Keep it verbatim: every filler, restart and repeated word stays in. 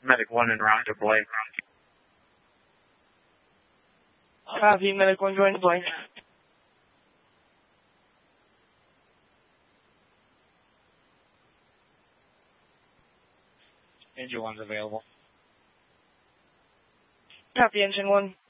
Medic one en route to Blake. Copy, Medic one join Blake. Engine one's available. Copy, engine one.